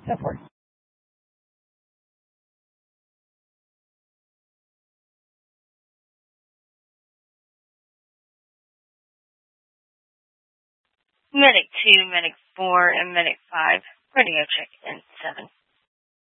so forth. Medic 2, Medic 4, and Medic 5. Radio check in 7.